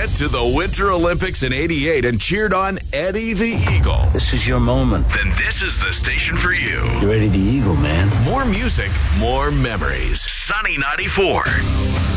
went to the Winter Olympics in '88 and cheered on Eddie the Eagle, This is your moment. then this is the station for you. You're Eddie the Eagle, man. More music, more memories. Sunny 94.